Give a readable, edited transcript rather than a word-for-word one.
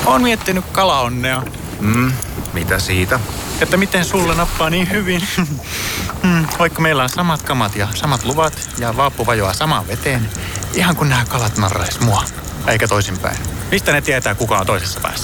Oon miettinyt kalaonnea. Mitä siitä? Että miten sulle nappaa niin hyvin. Vaikka meillä on samat kamat ja samat luvat ja Vaappu vajoaa samaan veteen. Ihan kun nämä kalat narrais mua. Eikä toisinpäin. Mistä ne tietää, kuka on toisessa päässä?